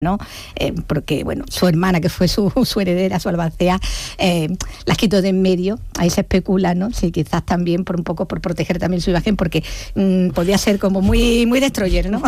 ¿no? Porque, bueno, su hermana, que fue su heredera, su albacea, las quitó de en medio. Ahí se especula, ¿no? Sí, quizás también por un poco por proteger también su imagen, porque podía ser como muy destroyer, ¿no?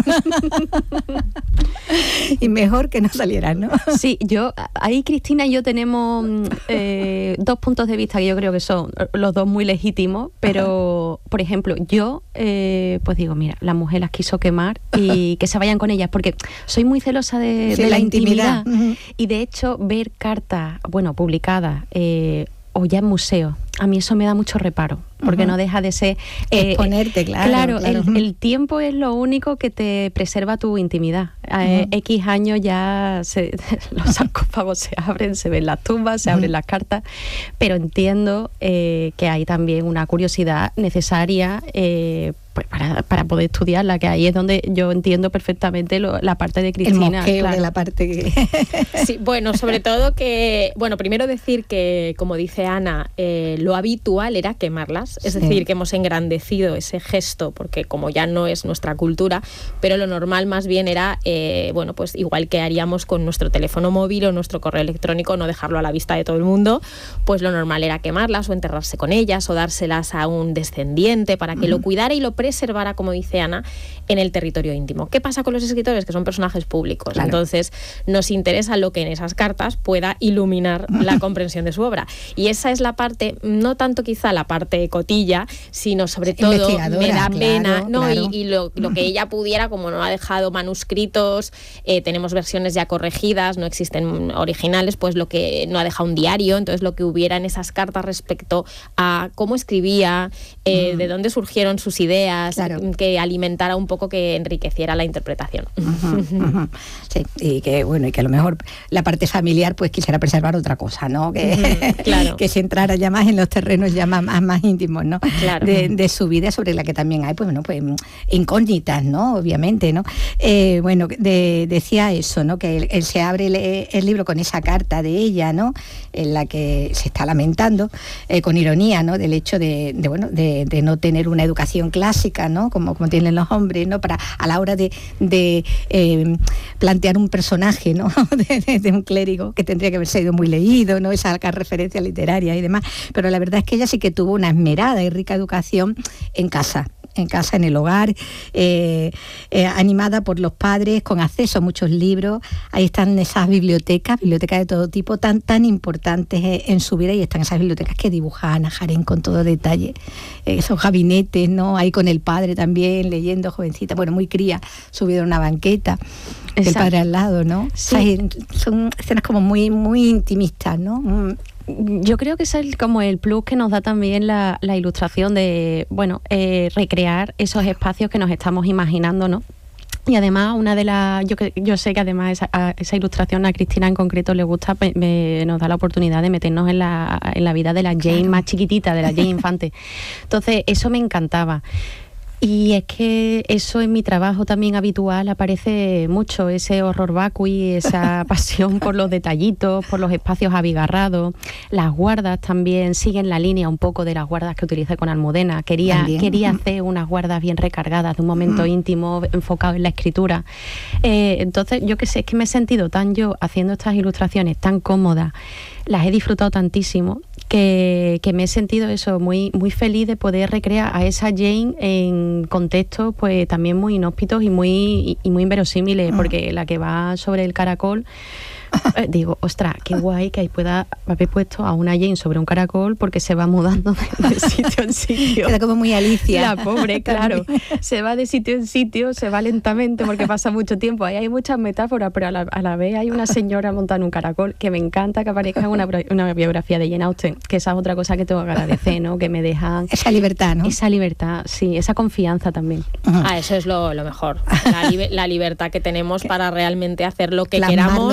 Y mejor que no saliera, ¿no? Sí, ahí Cristina y yo tenemos dos puntos de vista que yo creo que son los dos muy legítimos, pero, por ejemplo, yo pues digo, mira, la mujer las quiso quemar y que se vayan con ellas, porque soy muy celosa de la intimidad. Uh-huh. Y de hecho, ver cartas, bueno, publicadas o ya en museos, a mí eso me da mucho reparo, porque no deja de ser... exponerte, claro. El tiempo es lo único que te preserva tu intimidad. X años ya los sarcófagos se abren, se ven las tumbas, se abren las cartas, pero entiendo que hay también una curiosidad necesaria pues para poder estudiarla, que ahí es donde yo entiendo perfectamente la parte de Cristina. El mosqueo, claro. De la parte que... Sí, bueno, sobre todo que... Bueno, primero decir que, como dice Ana, lo habitual era quemarlas, es decir, que hemos engrandecido ese gesto, porque como ya no es nuestra cultura, pero lo normal más bien era, bueno, pues igual que haríamos con nuestro teléfono móvil o nuestro correo electrónico, no dejarlo a la vista de todo el mundo, pues lo normal era quemarlas o enterrarse con ellas o dárselas a un descendiente para que lo cuidara y lo preservara, como dice Ana, en el territorio íntimo. ¿Qué pasa con los escritores? Que son personajes públicos. Claro. Entonces, nos interesa lo que en esas cartas pueda iluminar la comprensión de su obra. Y esa es la parte, no tanto quizá la parte cotilla, sino sobre todo me da pena, ¿no? Claro. Y lo que ella pudiera, como no ha dejado manuscritos, tenemos versiones ya corregidas, no existen originales, pues lo que no ha dejado un diario, entonces lo que hubiera en esas cartas respecto a cómo escribía, de dónde surgieron sus ideas, que alimentara un poco, que enriqueciera la interpretación. Sí, y que bueno, y que a lo mejor la parte familiar pues quisiera preservar otra cosa, ¿no? Que, claro. Que se entrara ya más en los terrenos ya más íntimos, ¿no? Claro. De su vida, sobre la que también hay, pues bueno, pues incógnitas, ¿no? Obviamente, ¿no? Bueno, decía eso, ¿no? Que él se abre el libro con esa carta de ella, ¿no? En la que se está lamentando, con ironía, ¿no? Del hecho de no tener una educación clásica, ¿no? Como tienen los hombres, ¿no? Para a la hora de plantear un personaje, ¿no? de un clérigo que tendría que haber sido muy leído, ¿no? Esa referencia literaria y demás. Pero la verdad es que ella sí que tuvo una esmerada y rica educación en casa, en el hogar, animada por los padres, con acceso a muchos libros. Ahí están esas bibliotecas de todo tipo, tan importantes en su vida, y están esas bibliotecas que dibuja Ana Jarén con todo detalle, esos gabinetes, ¿no? Ahí con el padre también, leyendo, jovencita, bueno, muy cría, subido en una banqueta, el padre al lado, ¿no? Sí. O sea, son escenas como muy intimistas, ¿no? Yo creo que es como el plus que nos da también la ilustración de, bueno, recrear esos espacios que nos estamos imaginando, ¿no? Y además, yo sé que además esa ilustración a Cristina en concreto le gusta, nos da la oportunidad de meternos en la vida de la Jane más chiquitita, de la Jane infante. Entonces, eso me encantaba. Y es que eso en mi trabajo también habitual aparece mucho, ese horror vacui, esa pasión por los detallitos, por los espacios abigarrados. Las guardas también siguen la línea un poco de las guardas que utilicé con Almudena. Quería hacer unas guardas bien recargadas, de un momento íntimo, enfocado en la escritura. Entonces, yo qué sé, es que me he sentido yo haciendo estas ilustraciones tan cómodas, las he disfrutado tantísimo, que me he sentido eso, muy feliz de poder recrear a esa Jane en contextos pues también muy inhóspitos y muy inverosímiles, porque la que va sobre el caracol, digo, ostras, qué guay que ahí pueda haber puesto a una Jane sobre un caracol, porque se va mudando de sitio en sitio. Queda como muy Alicia. La pobre, claro. Se va de sitio en sitio, se va lentamente porque pasa mucho tiempo. Ahí hay muchas metáforas, pero a la vez hay una señora montada en un caracol que me encanta que aparezca en una biografía de Jane Austen, que esa es otra cosa que tengo que agradecer, ¿no? Que me dejan... Esa libertad, ¿no? Esa libertad, sí, esa confianza también. Eso es lo mejor. La libertad que tenemos para realmente hacer lo que plasmar queramos. Lo que queráis.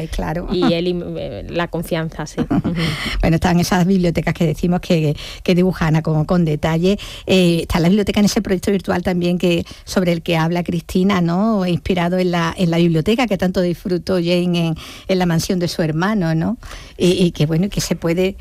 claro. Y la confianza, sí. Bueno, están esas bibliotecas que decimos que dibuja Ana con detalle. Está la biblioteca en ese proyecto virtual también sobre el que habla Cristina, ¿no? Inspirado en la biblioteca que tanto disfrutó Jane en la mansión de su hermano, ¿no? Y que bueno, que se puede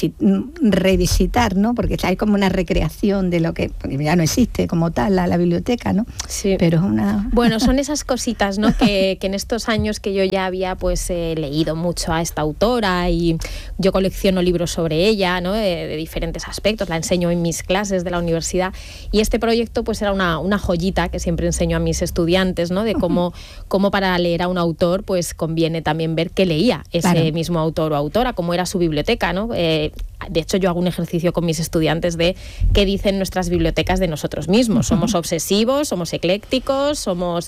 revisitar, ¿no? Porque hay como una recreación de lo que ya no existe como tal la biblioteca, ¿no? Sí. Pero es una... Bueno, son esas cositas, ¿no? que en estos años que yo ya había pues leído mucho a esta autora y yo colecciono libros sobre ella, ¿no? De diferentes aspectos, la enseño en mis clases de la universidad y este proyecto pues era una joyita que siempre enseño a mis estudiantes, ¿no? De cómo para leer a un autor pues conviene también ver qué leía ese mismo autor o autora, cómo era su biblioteca, ¿no? De hecho, yo hago un ejercicio con mis estudiantes de qué dicen nuestras bibliotecas de nosotros mismos. Somos obsesivos, somos eclécticos, somos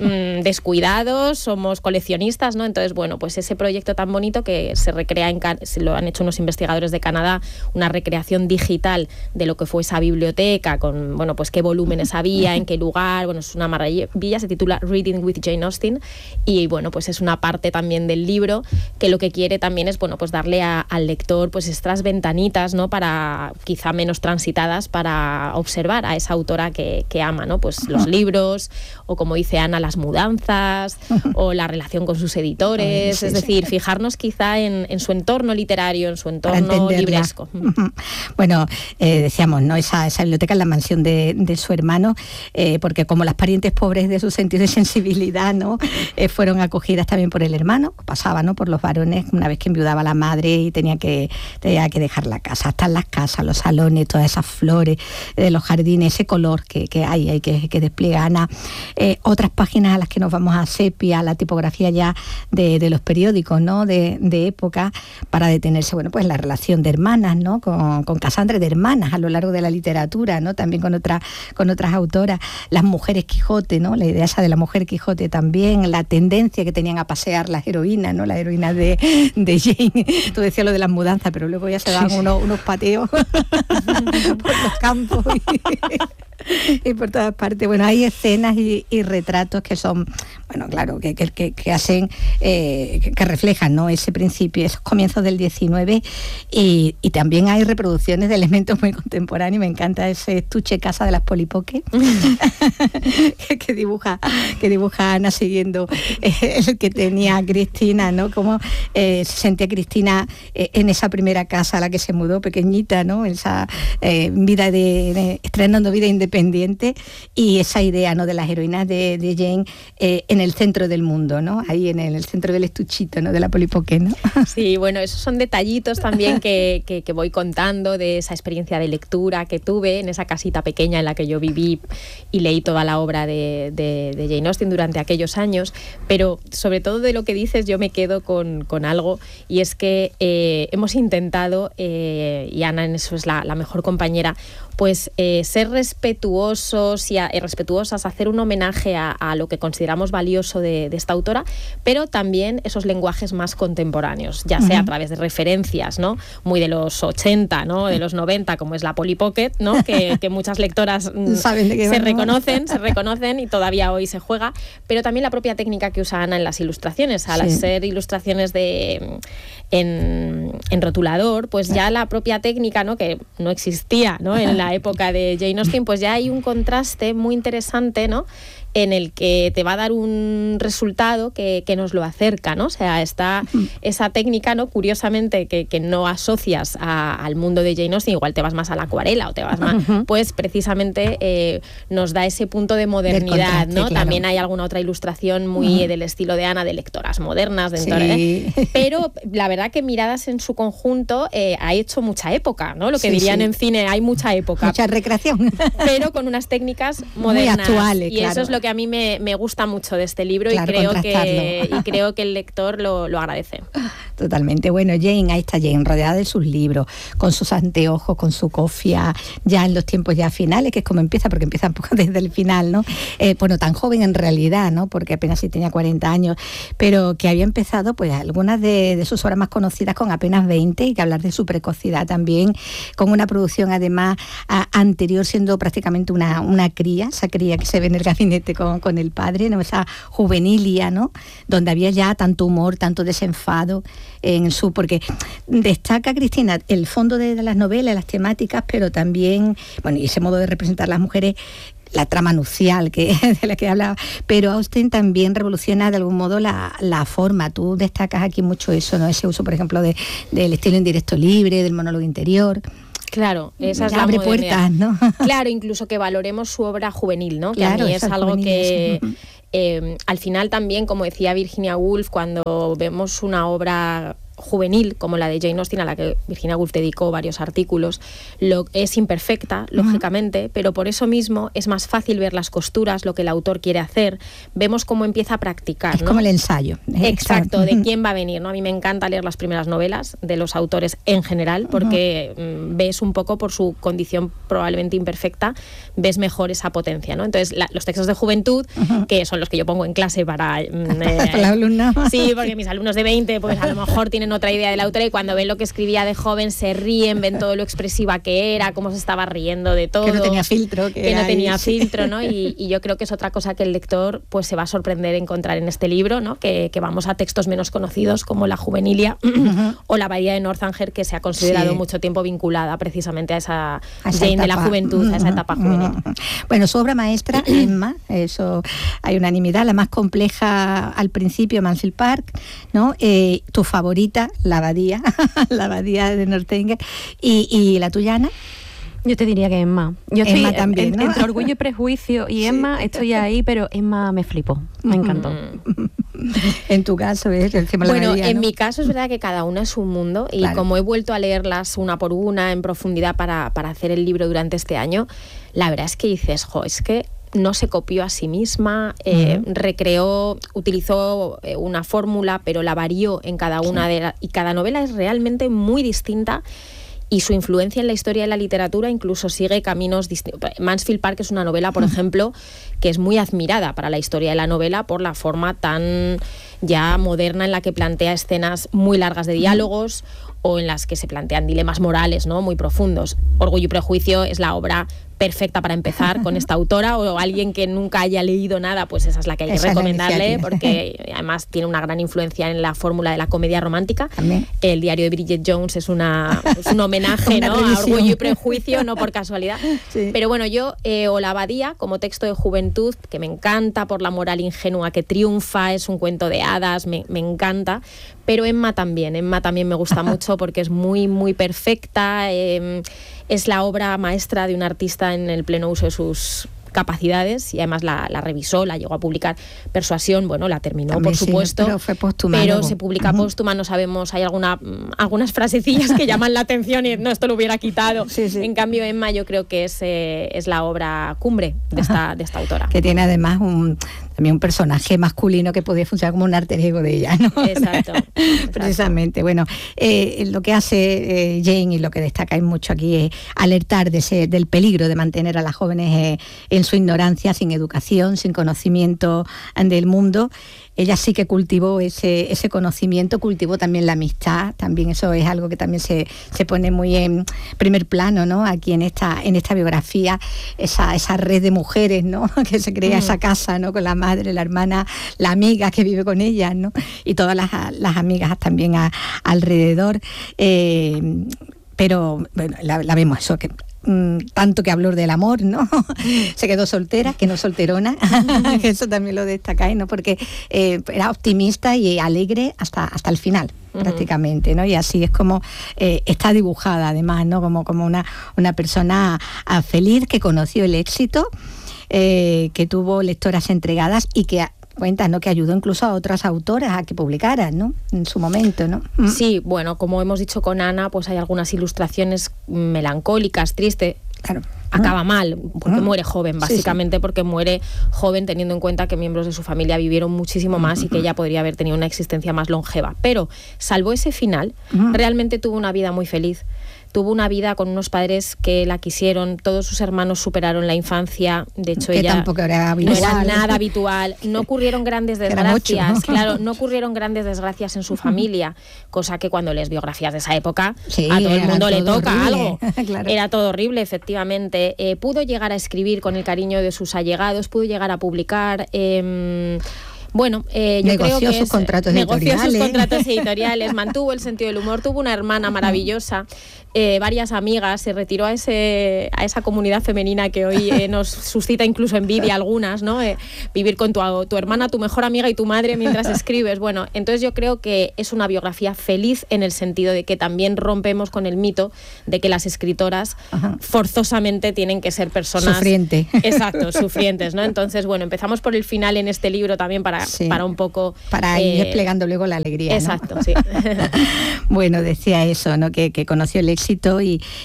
descuidados, somos coleccionistas, ¿no? Entonces, bueno, pues ese proyecto tan bonito que se recrea lo han hecho unos investigadores de Canadá, una recreación digital de lo que fue esa biblioteca, con, bueno, pues qué volúmenes había, en qué lugar, bueno, es una maravilla, se titula Reading with Jane Austen y, bueno, pues es una parte también del libro que lo que quiere también es, bueno, pues darle al lector pues estas ventanitas, ¿no? Para quizá menos transitadas para observar a esa autora que ama, ¿no? Pues los libros o, como dice Ana, las mudanzas o la relación con sus editores, es decir, fijarnos quizá en su entorno literario, en su entorno libresco. Bueno, decíamos, ¿no? Esa biblioteca en la mansión de su hermano, porque como las parientes pobres de su sentido de sensibilidad, ¿no? Fueron acogidas también por el hermano, pasaba, ¿no? Por los varones, una vez que enviudaba la madre y tenía que dejar la casa. Están las casas, los salones, todas esas flores de los jardines, ese color que hay que despliega Ana. Otras páginas a las que nos vamos a sepia, la tipografía ya de los periódicos, ¿no? De época, para detenerse, bueno, pues la relación de hermanas, ¿no? Con Casandra, de hermanas a lo largo de la literatura, ¿no? También con otras autoras. Las mujeres Quijote, ¿no? La idea esa de la mujer Quijote también, la tendencia que tenían a pasear las heroínas, ¿no? Las heroínas de Jane. Tú decías lo de las mudanzas, pero luego ya se dan unos pateos por los campos y por todas partes. Bueno, hay escenas y retratos que son, bueno, claro, que hacen, que reflejan, ¿no? Ese principio, esos comienzos del 19 y también hay reproducciones de elementos muy contemporáneos. Me encanta ese estuche Casa de las Polipoque que dibuja Ana siguiendo el que tenía Cristina, ¿no? Cómo se sentía Cristina en esa primera casa a la que se mudó, pequeñita, ¿no? Esa vida estrenando vida independiente y esa idea, ¿no? De las heroínas de Jane en el centro del mundo, ¿no? Ahí en el centro del estuchito, ¿no? De la Polipoque, ¿no? Sí, bueno, esos son detallitos también que voy contando de esa experiencia de lectura que tuve en esa casita pequeña en la que yo viví y leí toda la obra de Jane Austen durante aquellos años, pero sobre todo de lo que dices yo me quedo con algo y es que hemos intentado, y Ana en eso es la mejor compañera, pues ser respetuosos y respetuosas, hacer un homenaje a lo que consideramos valioso de esta autora, pero también esos lenguajes más contemporáneos, ya sea a través de referencias, ¿no? Muy de los 80, ¿no? De los 90, como es la Polly Pocket, ¿no? Que muchas lectoras se reconocen y todavía hoy se juega, pero también la propia técnica que usa Ana en las ilustraciones, al ser ilustraciones en rotulador, pues ya la propia técnica, ¿no? Que no existía, ¿no? En la época de Jane Austen, pues ya hay un contraste muy interesante, ¿no? En el que te va a dar un resultado que nos lo acerca, ¿no? O sea, está esa técnica, ¿no? Curiosamente, que no asocias al mundo de Jane Austen, igual te vas más a la acuarela o te vas más, pues precisamente nos da ese punto de modernidad, ¿no? Claro. También hay alguna otra ilustración muy del estilo de Ana, de lectoras modernas, pero la verdad que miradas en su conjunto ha hecho mucha época, ¿no? Lo que dirían en cine, hay mucha época. Mucha recreación. Pero con unas técnicas modernas. Muy actuales, y eso es lo que a mí me gusta mucho de este libro, claro, y creo que el lector lo agradece. Totalmente. Bueno, Jane, ahí está Jane, rodeada de sus libros, con sus anteojos, con su cofia, ya en los tiempos ya finales, que es como empieza, porque empieza un poco desde el final, ¿no? Bueno, tan joven en realidad, ¿no? Porque apenas sí tenía 40 años, pero que había empezado, pues, algunas de sus obras más conocidas con apenas 20, y que hablar de su precocidad también, con una producción además anterior, siendo prácticamente una cría, esa cría que se ve en el gabinete con el padre, ¿no? Esa juvenilia, ¿no? Donde había ya tanto humor, tanto desenfado porque destaca, Cristina, el fondo de las novelas, las temáticas, pero también, bueno, y ese modo de representar a las mujeres, la trama nupcial de la que hablaba, pero Austen también revoluciona de algún modo la forma. Tú destacas aquí mucho eso, ¿no? Ese uso, por ejemplo, del estilo indirecto libre, del monólogo interior. Claro, esa es la abre modernidad. Puertas, ¿no? Claro, incluso que valoremos su obra juvenil, ¿no? Claro, que a mí es algo que juvenil, al final también, como decía Virginia Woolf, cuando vemos una obra juvenil como la de Jane Austen, a la que Virginia Woolf dedicó varios artículos, es imperfecta, lógicamente, pero por eso mismo es más fácil ver las costuras, lo que el autor quiere hacer. Vemos cómo empieza a practicar, es, ¿no? Como el ensayo. Exacto, de quién va a venir, ¿no? A mí me encanta leer las primeras novelas de los autores en general, porque ves un poco, por su condición probablemente imperfecta, ves mejor esa potencia, ¿no? Entonces, los textos de juventud, que son los que yo pongo en clase para los alumnos. Sí, porque mis alumnos de 20, pues a lo mejor tienen otra idea de la autora, y cuando ven lo que escribía de joven se ríen, ven todo lo expresiva que era, cómo se estaba riendo de todo. Que no tenía filtro. Que no tenía filtro, ¿no? Y yo creo que es otra cosa que el lector pues se va a sorprender encontrar en este libro, ¿no? Que vamos a textos menos conocidos como La Juvenilia o La Abadía de Northanger, que se ha considerado mucho tiempo vinculada precisamente a esa Jane etapa de la juventud, a esa etapa juvenil. Bueno, su obra maestra, Emma, eso hay unanimidad, la más compleja al principio, Mansfield Park, ¿no? Tu favorita, La Abadía, La Abadía de Northanger, y la tuya, Ana. Yo te diría que Emma. Yo estoy Emma también, ¿no? entre Orgullo y Prejuicio y Emma, estoy ahí, pero Emma me flipó, me encantó. En tu caso, bueno, Abadía, en ¿no? mi caso es verdad que cada una es un mundo, y claro, como he vuelto a leerlas una por una en profundidad para hacer el libro durante este año, la verdad es que dices, es que no se copió a sí misma, recreó, utilizó una fórmula, pero la varió en cada una y cada novela es realmente muy distinta. Y su influencia en la historia de la literatura incluso sigue caminos distintos. Mansfield Park es una novela, por ejemplo, que es muy admirada para la historia de la novela por la forma tan ya moderna en la que plantea escenas muy largas de diálogos o en las que se plantean dilemas morales, ¿no? Muy profundos. Orgullo y Prejuicio es la obra perfecta para empezar con esta autora, o alguien que nunca haya leído nada, pues esa es la que hay que recomendarle, porque además tiene una gran influencia en la fórmula de la comedia romántica. También. El diario de Bridget Jones es un homenaje, ¿no? A Orgullo y Prejuicio, no por casualidad. Sí. Pero bueno, yo, o La Abadía, como texto de juventud, que me encanta por la moral ingenua que triunfa, es un cuento de hadas, me encanta. Pero Emma también me gusta mucho porque es muy, muy perfecta, es la obra maestra de un artista en el pleno uso de sus capacidades, y además la revisó, la llegó a publicar. Persuasión, bueno, la terminó, también, por supuesto, pero fue póstuma, pero se publica póstuma, no sabemos, hay algunas frasecillas que llaman la atención y no, esto lo hubiera quitado. En cambio, Emma yo creo que es la obra cumbre de esta autora. Que tiene además también un personaje masculino que podía funcionar como un alter ego de ella, ¿no? Exacto. Precisamente. Bueno, lo que hace Jane, y lo que destaca mucho aquí, es alertar del peligro de mantener a las jóvenes en su ignorancia, sin educación, sin conocimiento del mundo. Ella sí que cultivó ese conocimiento, cultivó también la amistad, también eso es algo que también se pone muy en primer plano, ¿no? Aquí en esta biografía, esa red de mujeres, ¿no? Que se crea esa casa, ¿no? Con la madre, la hermana, la amiga que vive con ellas, ¿no? Y todas las amigas también alrededor. Pero bueno, la vemos eso, que tanto que habló del amor, ¿no? Se quedó soltera, que no solterona, que eso también lo destacáis, ¿no? Porque era optimista y alegre hasta el final, prácticamente, ¿no? Y así es como está dibujada, además, ¿no? Como una persona feliz, que conoció el éxito, que tuvo lectoras entregadas y que cuentas, ¿no? Que ayudó incluso a otras autoras a que publicaran, ¿no? En su momento, ¿no? Sí, bueno, como hemos dicho con Ana, pues hay algunas ilustraciones melancólicas, tristes. Claro. acaba mal, porque muere joven, básicamente, porque muere joven teniendo en cuenta que miembros de su familia vivieron muchísimo más y que ella podría haber tenido una existencia más longeva. Pero, salvo ese final, realmente tuvo una vida muy feliz. Tuvo una vida con unos padres que la quisieron, todos sus hermanos superaron la infancia, de hecho que ella tampoco era no era nada habitual, no ocurrieron grandes desgracias, claro, no ocurrieron grandes desgracias en su familia, cosa que cuando lees biografías de esa época a todo el mundo le toca horrible. Algo, claro. Era todo horrible, efectivamente. Pudo llegar a escribir con el cariño de sus allegados, pudo llegar a publicar... Bueno, yo creo que sus contratos editoriales, mantuvo el sentido del humor, tuvo una hermana maravillosa, varias amigas, se retiró a esa comunidad femenina que hoy nos suscita incluso envidia algunas, ¿no? Vivir con tu hermana, tu mejor amiga y tu madre mientras escribes. Bueno, entonces yo creo que es una biografía feliz en el sentido de que también rompemos con el mito de que las escritoras forzosamente tienen que ser personas... Sufrientes. Exacto, sufrientes, ¿no? Entonces, bueno, empezamos por el final en este libro también para un poco... Para ir desplegando luego la alegría, exacto, ¿no? Sí. Bueno, decía eso, ¿no? Que conoció el éxito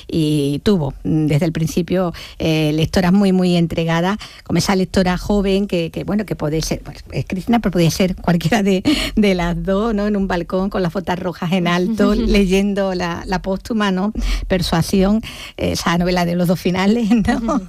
y tuvo desde el principio lectoras muy, muy entregadas, como esa lectora joven que puede ser, pues, es Cristina, pero podía ser cualquiera de las dos, ¿no? En un balcón con las botas rojas en alto, leyendo la póstuma, ¿no? Persuasión, esa novela de los dos finales, ¿no?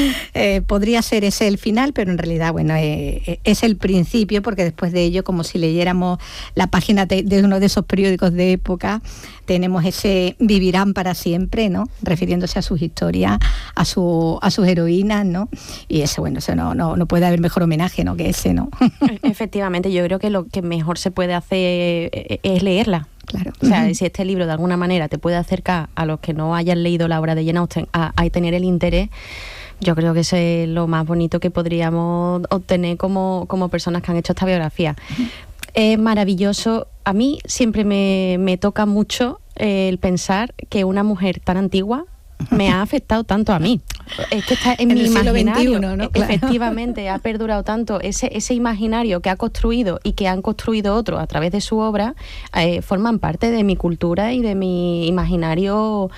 Podría ser ese el final, pero en realidad, bueno, es el principio, porque después de ello, como si leyéramos la página de uno de esos periódicos de época, tenemos ese vivirán para siempre, ¿no? Refiriéndose a sus historias, a sus heroínas, ¿no? Y eso, bueno, eso no puede haber mejor homenaje, ¿no? Que ese, ¿no? Efectivamente, yo creo que lo que mejor se puede hacer es leerla. Claro. O sea, si este libro de alguna manera te puede acercar a los que no hayan leído la obra de Jane Austen a tener el interés, yo creo que eso es lo más bonito que podríamos obtener como personas que han hecho esta biografía. Es maravilloso. A mí siempre me toca mucho el pensar que una mujer tan antigua me ha afectado tanto a mí. Es que está en mi imaginario, XXI, ¿no? Claro. Efectivamente, ha perdurado tanto. Ese imaginario que ha construido y que han construido otros a través de su obra, forman parte de mi cultura y de mi imaginario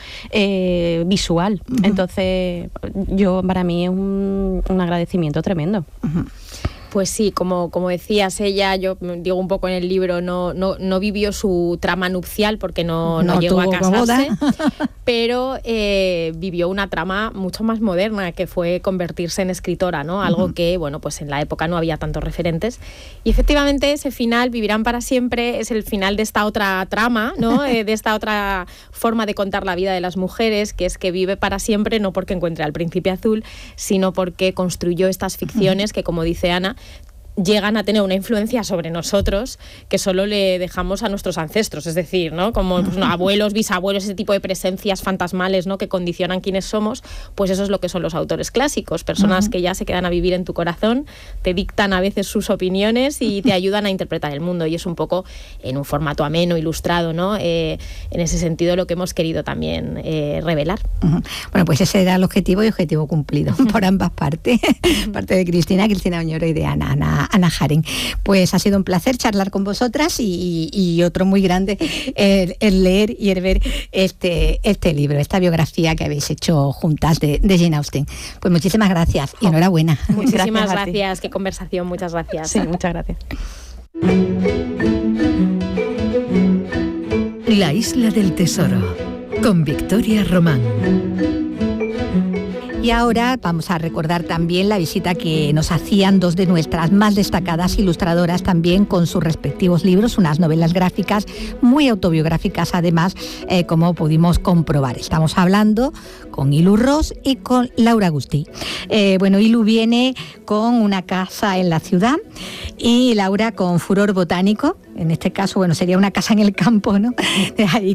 visual. Entonces, para mí es un agradecimiento tremendo. Pues sí, como decías, ella, yo digo un poco en el libro, no vivió su trama nupcial porque no llegó a casarse, pero vivió una trama mucho más moderna, que fue convertirse en escritora, ¿no? Algo que, bueno, pues en la época no había tantos referentes. Y efectivamente ese final, Vivirán para siempre, es el final de esta otra trama, ¿no? De esta otra forma de contar la vida de las mujeres, que es que vive para siempre, no porque encuentre al príncipe azul, sino porque construyó estas ficciones que, como dice Ana, llegan a tener una influencia sobre nosotros que solo le dejamos a nuestros ancestros, es decir, ¿no? Como pues, abuelos, bisabuelos, ese tipo de presencias fantasmales, ¿no? Que condicionan quiénes somos, pues eso es lo que son los autores clásicos, personas que ya se quedan a vivir en tu corazón, te dictan a veces sus opiniones y te ayudan a interpretar el mundo, y es un poco en un formato ameno, ilustrado, ¿no? En ese sentido lo que hemos querido también revelar. Bueno, pues ese era el objetivo y objetivo cumplido por ambas partes, parte de Cristina Oñoro y de Ana Jaren. Pues ha sido un placer charlar con vosotras y otro muy grande el leer y el ver este libro, esta biografía que habéis hecho juntas de Jane Austen. Pues muchísimas gracias y enhorabuena. Muchísimas gracias, qué conversación, muchas gracias. Sí, muchas gracias. La isla del tesoro, con Victoria Román. Y ahora vamos a recordar también la visita que nos hacían dos de nuestras más destacadas ilustradoras, también con sus respectivos libros, unas novelas gráficas muy autobiográficas además, como pudimos comprobar. Estamos hablando con Ilu Ros y con Laura Agustí. Ilu viene con Una casa en la ciudad y Laura con Furor botánico. En este caso, sería una casa en el campo, ¿no? Ahí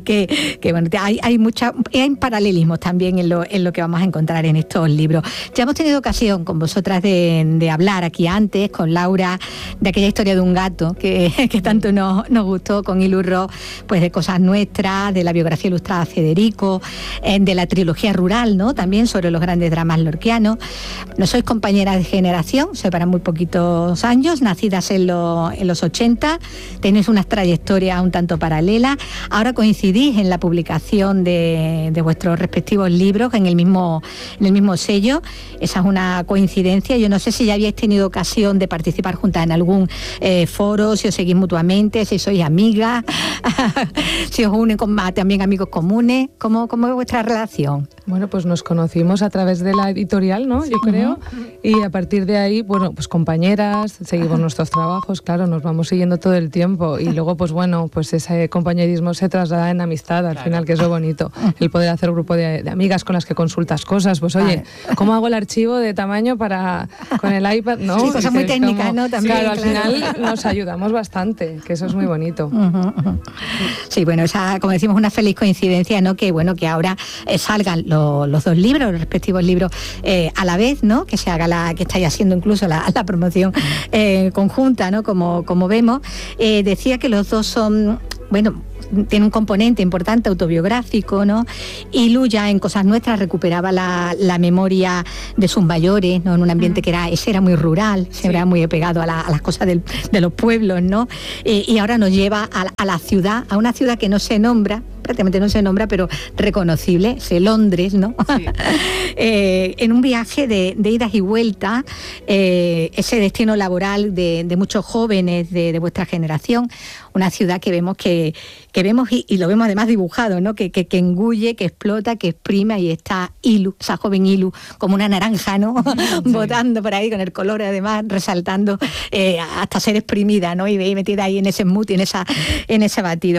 hay paralelismos también en lo que vamos a encontrar en estos libros. Ya hemos tenido ocasión con vosotras de hablar aquí antes, con Laura, de aquella historia de un gato que tanto nos gustó, con Ilu Ros, pues de cosas nuestras, de la biografía ilustrada de Federico, de la trilogía rural, ¿no? También sobre los grandes dramas lorquianos. No sois compañeras de generación, separan muy poquitos años, nacidas en los 80, tenéis unas trayectorias un tanto paralelas. Ahora coincidís en la publicación de vuestros respectivos libros en el mismo mismo sello. Esa es una coincidencia. Yo no sé si ya habíais tenido ocasión de participar juntas en algún foro, si os seguís mutuamente, si sois amigas, si os unen con también amigos comunes. ¿Cómo es vuestra relación? Bueno, pues nos conocimos a través de la editorial, ¿no? Yo creo. Y a partir de ahí, bueno, pues compañeras, seguimos nuestros trabajos, claro, nos vamos siguiendo todo el tiempo. Y luego, pues bueno, pues ese compañerismo se traslada en amistad, al final, que es lo bonito. El poder hacer grupo de amigas con las que consultas cosas. Pues oye, ¿cómo hago el archivo de tamaño con el iPad? ¿No? Sí, cosas muy técnicas, ¿no? También, claro, al final nos ayudamos bastante, que eso es muy bonito. Sí, bueno, esa, como decimos, una feliz coincidencia, ¿no? Que bueno, que ahora salgan los dos libros, los respectivos libros a la vez, ¿no? Que se haga que estáis haciendo incluso la promoción conjunta, ¿no? Como vemos. Decía que los dos son, bueno, tiene un componente importante autobiográfico, ¿no? Y Lu ya en Cosas Nuestras recuperaba la memoria de sus mayores, ¿no? En un ambiente que era muy rural, se era muy apegado a las cosas de los pueblos, ¿no? Y ahora nos lleva a la ciudad, a una ciudad que no se nombra, prácticamente no se nombra, pero reconocible, es Londres, ¿no? Sí. En un viaje de idas y vueltas, ese destino laboral de muchos jóvenes de vuestra generación, una ciudad que vemos y lo vemos además dibujado, ¿no? Que engulle, que explota, que exprime, y está Ilu, esa joven Ilu, como una naranja, ¿no? Sí. Botando por ahí con el color además resaltando hasta ser exprimida, ¿no? Y metida ahí en ese smoothie, en ese batido.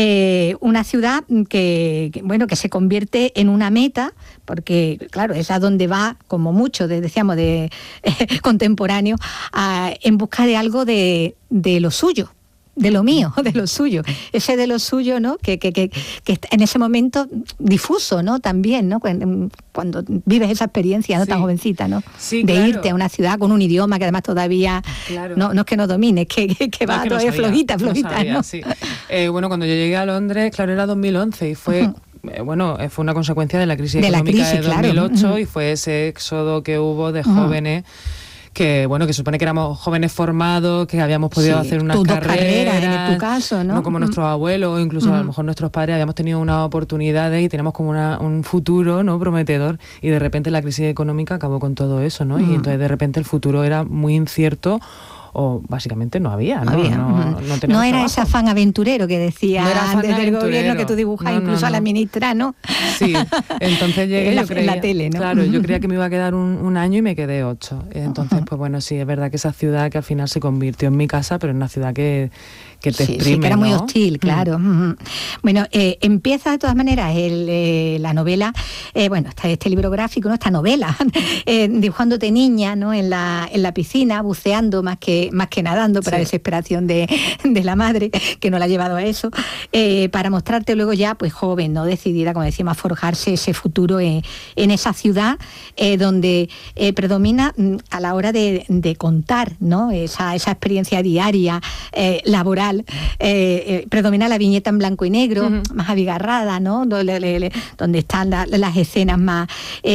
Una ciudad que se convierte en una meta, porque claro, es a donde va, como mucho, decíamos, contemporáneo, en busca de algo de lo suyo, de lo mío, de lo suyo, ese de lo suyo, ¿no? Que en ese momento difuso, ¿no? También, ¿no? Cuando vives esa experiencia, ¿no? Sí. Tan jovencita, ¿no? Sí, de claro. Irte a una ciudad con un idioma que además todavía no es que no domines, que va todavía no flojita, sabía, ¿no? Sí. Bueno, cuando yo llegué a Londres, claro, era 2011 y fue... fue una consecuencia de la crisis económica de 2008, claro. Y fue ese éxodo que hubo de jóvenes que supone que éramos jóvenes formados, que habíamos podido hacer unas carreras, en tu caso, ¿no? No como nuestros abuelos, o incluso a lo mejor nuestros padres, habíamos tenido unas oportunidades y teníamos como un futuro, ¿no? Prometedor, y de repente la crisis económica acabó con todo eso, ¿no? Y entonces de repente el futuro era muy incierto, o básicamente no había, ¿no? No era ese afán aventurero que decía antes del gobierno que tú dibujas, incluso a la ministra, ¿no? Sí, entonces llegué, yo creía, en la tele, ¿no? Claro, yo creía que me iba a quedar un año y me quedé 8. Entonces, pues bueno, sí, es verdad que esa ciudad que al final se convirtió en mi casa, pero en una ciudad que te exprime, sí, que era muy ¿no? hostil, claro. Bueno, empieza de todas maneras la novela, está este libro gráfico, ¿no? Esta novela, dibujándote niña, ¿no? En la piscina, buceando más que nadando, para desesperación de la madre, que no la ha llevado a eso, para mostrarte luego ya, pues joven, ¿no? Decidida, como decíamos, a forjarse ese futuro en esa ciudad donde predomina a la hora de contar, ¿no? Esa experiencia diaria, laboral, predomina la viñeta en blanco y negro, más abigarrada, ¿no? Donde están las escenas más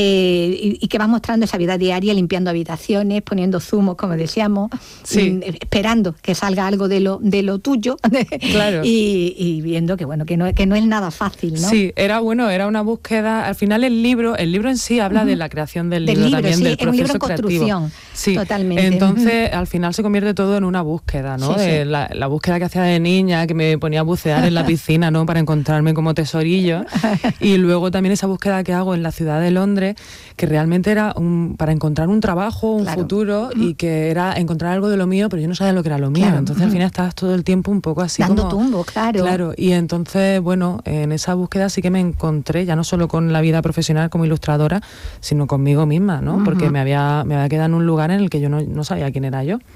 y que vas mostrando esa vida diaria, limpiando habitaciones, poniendo zumos, como decíamos, esperando que salga algo de lo tuyo, claro. y viendo que no es nada fácil, ¿no? Sí, era una búsqueda. Al final el libro en sí habla de la creación del libro también, del proceso un libro en creativo. Construcción, sí, totalmente. Entonces al final se convierte todo en una búsqueda, ¿no? La búsqueda que hacía de niña, que me ponía a bucear en la piscina, ¿no? Para encontrarme como tesorillo. Y luego también esa búsqueda que hago en la ciudad de Londres, que realmente era para encontrar un trabajo, un futuro, y que era encontrar algo de lo mío, pero yo no sabía lo que era lo mío. Claro. Entonces al final estabas todo el tiempo un poco así dando como... tumbos, claro. Claro, y entonces, en esa búsqueda sí que me encontré, ya no solo con la vida profesional como ilustradora, sino conmigo misma, ¿no? Porque me había quedado en un lugar en el que yo no sabía quién era yo.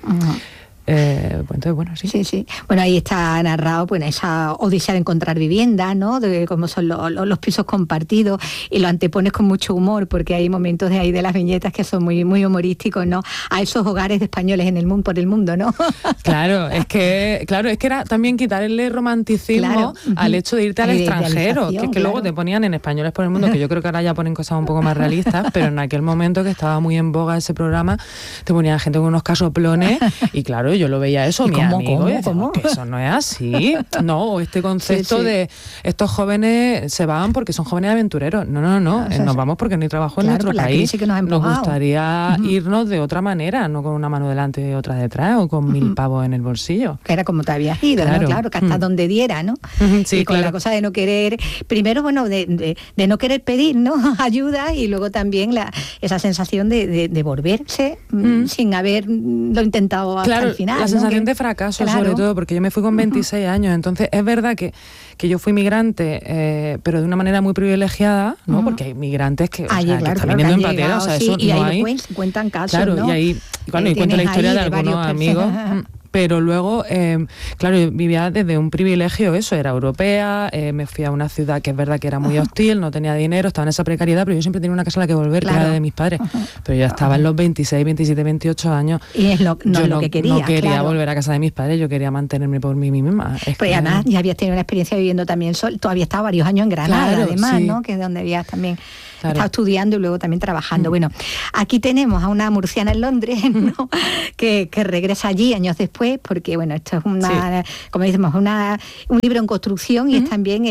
Entonces, sí. Sí. Bueno, ahí está narrado esa odisea de encontrar vivienda, ¿no? De cómo son los pisos compartidos, y lo antepones con mucho humor, porque hay momentos de ahí de las viñetas que son muy, muy humorísticos, ¿no? A esos hogares de españoles por el mundo, ¿no? Claro, es que era también quitarle romanticismo al hecho de irte al extranjero, que luego te ponían en Españoles por el Mundo, que yo creo que ahora ya ponen cosas un poco más realistas, pero en aquel momento que estaba muy en boga ese programa, te ponían gente con unos casoplones, y claro, yo lo veía eso, mi amigo, ¿Cómo? que eso no es así, no, este concepto de estos jóvenes se van porque son jóvenes aventureros, no, nos vamos porque no hay trabajo en nuestro país, nos gustaría irnos de otra manera, no con una mano delante y otra detrás, o con 1000 pavos en el bolsillo. Que era como te habías ido, ¿no? Claro, que hasta donde diera, ¿no? Sí, y con la cosa de no querer, primero, bueno, de no querer pedir, ¿no? Ayuda, y luego también esa sensación de volverse sin haberlo intentado hasta el final. La sensación de fracaso, sobre todo, porque yo me fui con 26 años, entonces es verdad que yo fui migrante, pero de una manera muy privilegiada, ¿no? Porque hay migrantes que, que están viniendo en patera, o sea, eso y no ahí hay. Cuentan casos, claro, ¿no? y ahí, y cuento la historia de algunos amigos. Pero luego, claro, yo vivía desde un privilegio, eso, era europea, me fui a una ciudad que es verdad que era muy hostil, no tenía dinero, estaba en esa precariedad, pero yo siempre tenía una casa a la que volver, que era de mis padres. Pero yo estaba en los 26, 27, 28 años. Y es lo que quería. No quería volver a casa de mis padres, yo quería mantenerme por mí misma. Pero además ya habías tenido una experiencia viviendo también sol, tú habías estado varios años en Granada, además, ¿no? Que es donde habías también estado estudiando y luego también trabajando. Bueno, aquí tenemos a una murciana en Londres, ¿no? que regresa allí años después, porque bueno, esto es como decimos, un libro en construcción y es también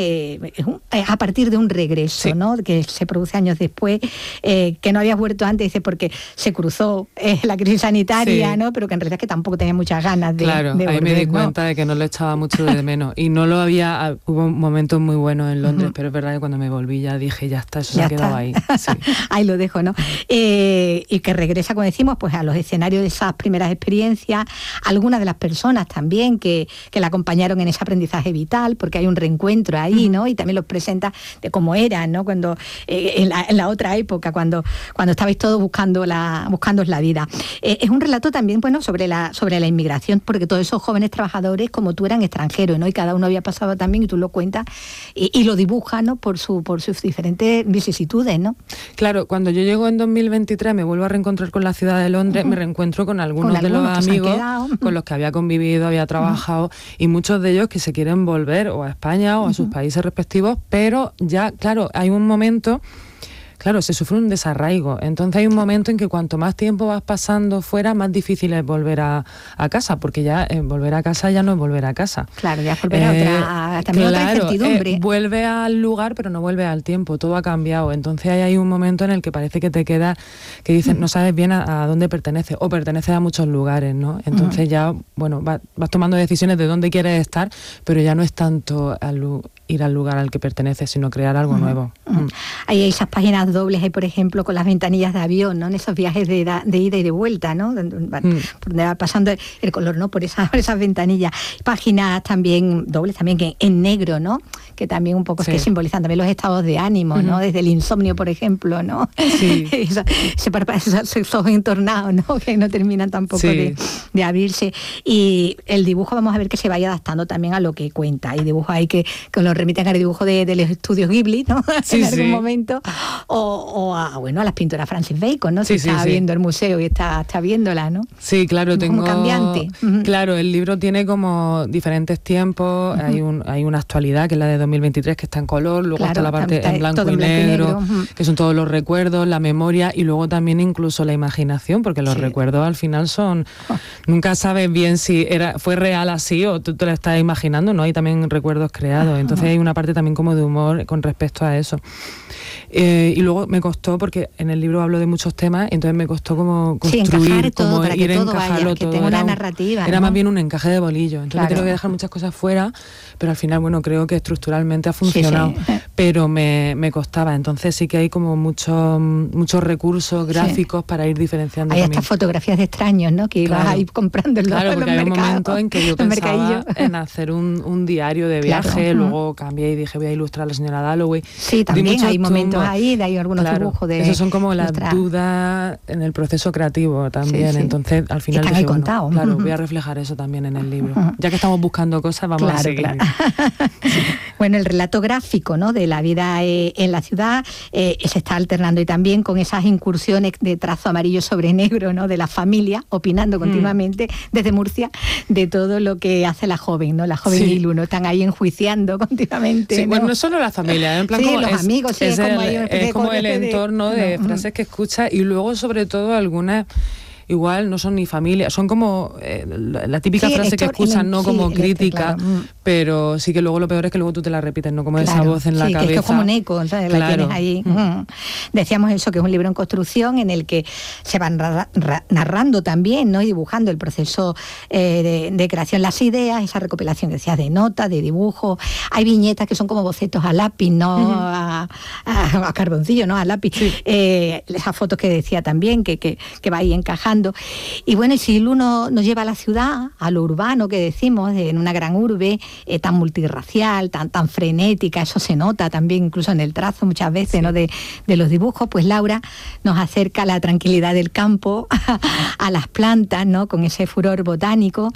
a partir de un regreso, ¿no? Que se produce años después, que no habías vuelto antes, dice, porque se cruzó la crisis sanitaria, ¿no? Pero que en realidad es que tampoco tenía muchas ganas de volver, ahí me di cuenta de que no lo echaba mucho de menos y no lo había, hubo momentos muy buenos en Londres, pero es verdad que cuando me volví ya dije, ya está, eso se ha quedado ahí. Sí. Ahí lo dejo, ¿no? Y que regresa, como decimos, pues a los escenarios de esas primeras experiencias, algunas de las personas también que la acompañaron en ese aprendizaje vital, porque hay un reencuentro ahí, ¿no? Y también los presenta de cómo eran, ¿no? Cuando en la otra época, cuando estabais todos buscándoos la vida. Es un relato también, bueno, sobre la inmigración, porque todos esos jóvenes trabajadores como tú eran extranjeros, ¿no? Y cada uno había pasado también, y tú lo cuentas y lo dibujas, ¿no? Por sus diferentes vicisitudes, ¿no? Claro, cuando yo llego en 2023 me vuelvo a reencontrar con la ciudad de Londres, me reencuentro con algunos de los amigos con los que había convivido, había trabajado, y muchos de ellos que se quieren volver o a España o a sus países respectivos, pero ya, claro, hay un momento... Claro, se sufre un desarraigo. Entonces hay un momento en que cuanto más tiempo vas pasando fuera, más difícil es volver a casa, porque ya volver a casa ya no es volver a casa. Claro, ya es volver a otra incertidumbre. Vuelve al lugar, pero no vuelve al tiempo. Todo ha cambiado. Entonces hay un momento en el que parece que te queda, que dices, no sabes bien a dónde perteneces, o perteneces a muchos lugares, ¿no? Entonces ya, bueno, vas tomando decisiones de dónde quieres estar, pero ya no es tanto ir al lugar al que perteneces, sino crear algo nuevo. Hay esas páginas dobles, hay por ejemplo con las ventanillas de avión, ¿no? En esos viajes de ida y de vuelta, ¿no? Por donde va pasando el color, ¿no? Por esas ventanillas. Páginas también dobles, también que en negro, ¿no? Que también un poco es que simbolizan también los estados de ánimo, ¿no? Desde el insomnio, por ejemplo, ¿no? Sí. esos ojos entornados, ¿no? Que no terminan tampoco de abrirse. Y el dibujo, vamos a ver que se vaya adaptando también a lo que cuenta. Hay dibujos ahí que los remiten al dibujo de los estudios Ghibli, ¿no? En algún momento. O a las pinturas Francis Bacon, ¿no? Si está viendo el museo y está viéndola, ¿no? Sí, claro, como cambiante. Claro, el libro tiene como diferentes tiempos, hay una actualidad que es la de 2023 que está en color, luego está la parte en blanco y negro, que son todos los recuerdos, la memoria y luego también incluso la imaginación, porque los recuerdos al final son... Nunca sabes bien si fue real así o tú te lo estás imaginando, ¿no? Hay también recuerdos creados, entonces hay una parte también como de humor con respecto a eso. Y luego me costó, porque en el libro hablo de muchos temas, entonces me costó como construir, como ir a encajarlo todo. Que tenga una narrativa. Era más bien un encaje de bolillo. Entonces tengo que dejar muchas cosas fuera, pero al final, bueno, creo que estructuralmente ha funcionado. Pero me costaba. Entonces sí que hay como muchos recursos gráficos para ir diferenciando. Hay estas fotografías de extraños, ¿no? Que ibas a ir comprando en los mercados. Porque hay un momento en que yo pensaba en hacer un diario de viaje, luego cambié y dije, voy a ilustrar a la señora Dalloway. Sí, también hay momentos ahí, hay algunos dibujos de... Esos son como las dudas en el proceso creativo también, entonces al final están ahí contados. Claro, voy a reflejar eso también en el libro. Ya que estamos buscando cosas, vamos a seguir. Bueno, el relato gráfico, ¿no? De la vida en la ciudad se está alternando y también con esas incursiones de trazo amarillo sobre negro, ¿no? De la familia, opinando continuamente desde Murcia de todo lo que hace la joven, ¿no? La joven Ilu, ¿no? Están ahí enjuiciando continuamente. Sí, ¿no? Bueno, no solo la familia, en plan como los amigos, es como el entorno de frases que escucha y luego sobre todo algunas igual no son ni familia, son como la típica frase que escuchas, no como crítica, claro. Pero sí que luego lo peor es que luego tú te la repites, no como esa voz en la cabeza. Que es como un eco, ¿sabes? La tienes ahí. Decíamos eso, que es un libro en construcción en el que se van narrando también, ¿no? Y dibujando el proceso de creación, las ideas, esa recopilación que decías de notas, de dibujos. Hay viñetas que son como bocetos a lápiz, no a carboncillo, no a lápiz. Sí. Esas fotos que decía también, que va ahí encajando. Y bueno, si uno nos lleva a la ciudad, a lo urbano que decimos, en una gran urbe tan multirracial, tan frenética, eso se nota también incluso en el trazo muchas veces, ¿no? de los dibujos, pues Laura nos acerca a la tranquilidad del campo, a las plantas, ¿no? Con ese furor botánico,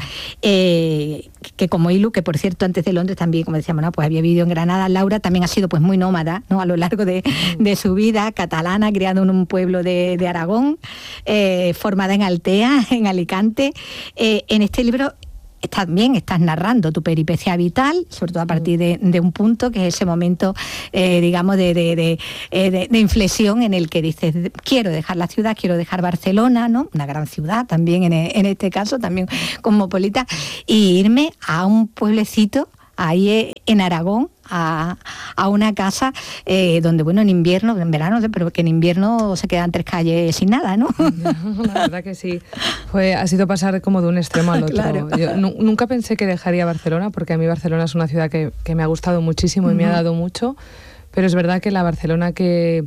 que como Ilu, que por cierto antes de Londres también, como decíamos, ¿no? Pues había vivido en Granada. Laura también ha sido pues muy nómada, ¿no? A lo largo de su vida, catalana, criada en un pueblo de Aragón, formada en Altea, en Alicante. En este libro también estás narrando tu peripecia vital, sobre todo a partir de un punto que es ese momento, digamos, de inflexión en el que dices, quiero dejar la ciudad, quiero dejar Barcelona, ¿no? Una gran ciudad también en este caso, también cosmopolita, y irme a un pueblecito ahí en Aragón, a una casa donde, bueno, en invierno, en verano, pero que en invierno se quedan 3 calles sin nada, ¿no? La verdad que sí. Ha sido pasar como de un extremo al otro. Claro. Yo nunca pensé que dejaría Barcelona, porque a mí Barcelona es una ciudad que me ha gustado muchísimo y me ha dado mucho, pero es verdad que la Barcelona que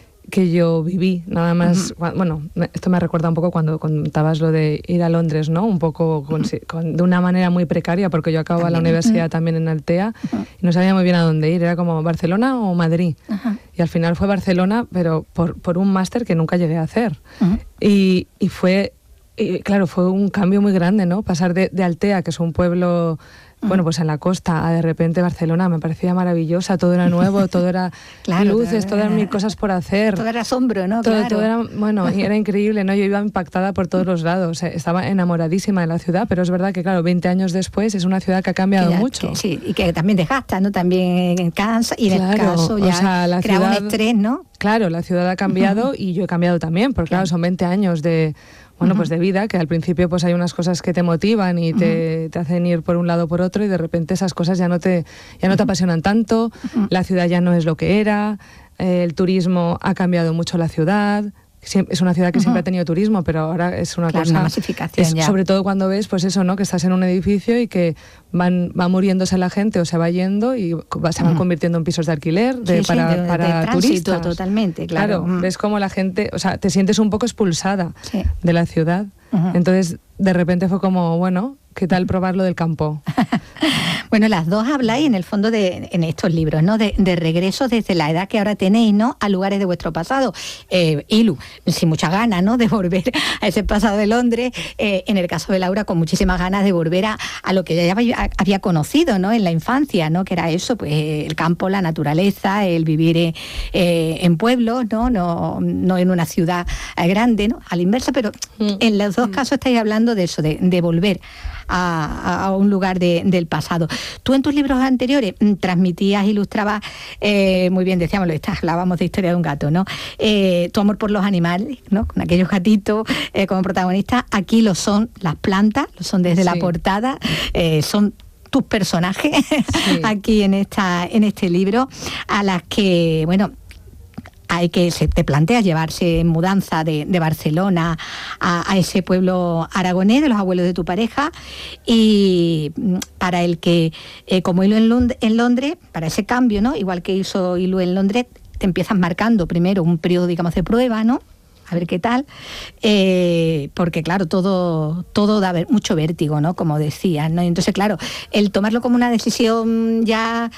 yo viví, nada más, bueno, esto me recuerda un poco cuando contabas lo de ir a Londres, ¿no? Un poco de una manera muy precaria, porque yo acababa la universidad también en Altea y no sabía muy bien a dónde ir, era como Barcelona o Madrid. Y al final fue Barcelona, pero por un máster que nunca llegué a hacer. Y fue, claro, fue un cambio muy grande, ¿no? Pasar de Altea, que es un pueblo, bueno, pues en la costa, a de repente Barcelona, me parecía maravillosa, todo era nuevo, todo era luces, todas mil cosas por hacer. Todo era asombro, ¿no? Todo era, bueno, y era increíble, ¿no? Yo iba impactada por todos los lados, estaba enamoradísima de la ciudad, pero es verdad que, claro, 20 años después es una ciudad que ha cambiado mucho. Sí, y que también desgasta, ¿no? También en casa, y en el caso ya, o sea, la crea ciudad, un estrés, ¿no? Claro, la ciudad ha cambiado y yo he cambiado también, porque claro, son 20 años de pues de vida, que al principio pues hay unas cosas que te motivan y te hacen ir por un lado o por otro, y de repente esas cosas ya no te apasionan tanto, la ciudad ya no es lo que era, el turismo ha cambiado mucho la ciudad. Es una ciudad que siempre ha tenido turismo, pero ahora es una cosa... Una masificación ya. Sobre todo cuando ves, pues eso, ¿no? Que estás en un edificio y que va muriéndose la gente o se va yendo y se van convirtiendo en pisos de alquiler para turistas. Totalmente, claro. Ves como la gente... O sea, te sientes un poco expulsada de la ciudad. Entonces, de repente fue como, bueno, ¿qué tal probar lo del campo? Bueno, las dos habláis en el fondo en estos libros, ¿no? De regresos desde la edad que ahora tenéis, ¿no? A lugares de vuestro pasado. Ilu, sin muchas ganas, ¿no? De volver a ese pasado de Londres. En el caso de Laura, con muchísimas ganas de volver a lo que ya había conocido, ¿no? En la infancia, ¿no? Que era eso, pues el campo, la naturaleza, el vivir en pueblos, ¿no? No en una ciudad grande, ¿no? A la inversa, pero en los dos casos estáis hablando de eso, de volver a un lugar del pasado. Tú en tus libros anteriores transmitías, ilustrabas, muy bien, decíamos, hablábamos de Historia de un gato, ¿no? Tu amor por los animales, ¿no? Con aquellos gatitos como protagonistas. Aquí lo son las plantas, lo son desde la portada, son tus personajes aquí en este libro, a las que, bueno, se te plantea llevarse en mudanza de Barcelona a ese pueblo aragonés de los abuelos de tu pareja, y para el que, como Ilu en Londres, para ese cambio, ¿no? Igual que hizo Ilu en Londres, te empiezas marcando primero un periodo, digamos, de prueba, ¿no? A ver qué tal, porque claro, todo da mucho vértigo, ¿no? Como decías, ¿no? Y entonces, claro, el tomarlo como una decisión ya